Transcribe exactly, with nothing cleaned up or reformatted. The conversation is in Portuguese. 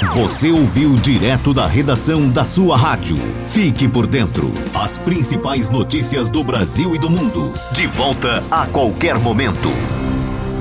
Você ouviu direto da redação da sua rádio. Fique por dentro. As principais notícias do Brasil e do mundo. De volta a qualquer momento.